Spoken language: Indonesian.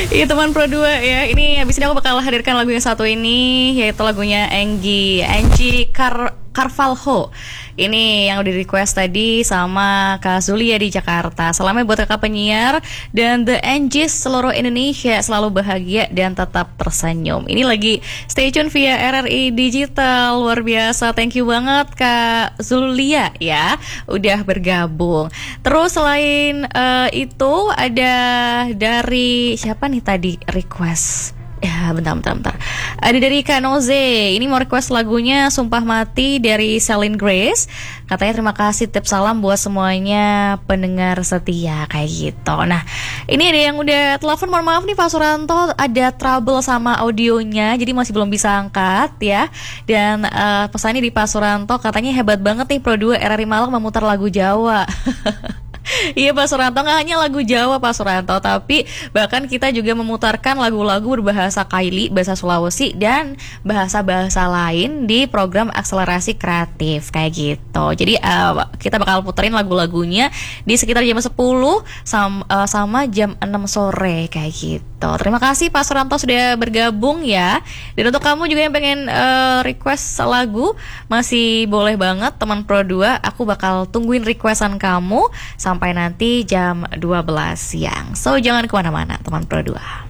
Iya teman Pro 2 ya. Ini habis ini aku bakal hadirkan lagu yang satu ini, yaitu lagunya Angie Carvalho. Ini yang udah di request tadi sama Kak Zulia di Jakarta. Salamnya buat kakak penyiar dan The Angies seluruh Indonesia, selalu bahagia dan tetap tersenyum. Ini lagi stay tune via RRI Digital. Luar biasa, thank you banget Kak Zulia ya udah bergabung. Terus selain itu ada dari siapa nih tadi request? Ya bentar. Ada dari Kak Noze. Ini mau request lagunya Sumpah Mati dari Celine Grace. Katanya terima kasih tips salam buat semuanya pendengar setia kayak gitu. Nah ini ada yang udah telepon. Mohon maaf nih Pak Suranto, ada trouble sama audionya, jadi masih belum bisa angkat ya. Dan pesannya di Pak Suranto, katanya hebat banget nih Pro 2 RRI Malang memutar lagu Jawa. Iya Pak Suranto, gak hanya lagu Jawa Pak Suranto, tapi bahkan kita juga memutarkan lagu-lagu berbahasa Kaili, bahasa Sulawesi, dan bahasa-bahasa lain di program akselerasi kreatif kayak gitu. Jadi kita bakal puterin lagu-lagunya di sekitar jam 10 sama jam 6 sore kayak gitu. Terima kasih Pak Suranto sudah bergabung ya. Dan untuk kamu juga yang pengen request lagu, masih boleh banget teman Pro 2. Aku bakal tungguin requestan kamu sampai nanti jam 12 siang. So jangan kemana-mana teman Pro 2.